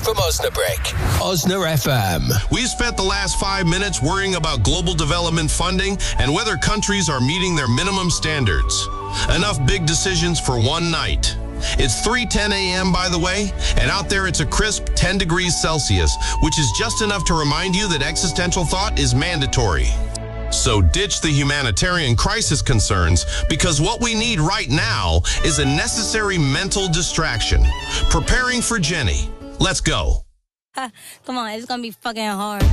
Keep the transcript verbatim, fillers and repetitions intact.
from Osnabrück. Osna F M. We've spent the last five minutes worrying about global development funding and whether countries are meeting their minimum standards. Enough big decisions for one night. It's three ten a.m., by the way, and out there it's a crisp ten degrees Celsius, which is just enough to remind you that existential thought is mandatory. So ditch the humanitarian crisis concerns, because what we need right now is a necessary mental distraction. Preparing for Jenny. Let's go. Come on, it's gonna be fucking hard.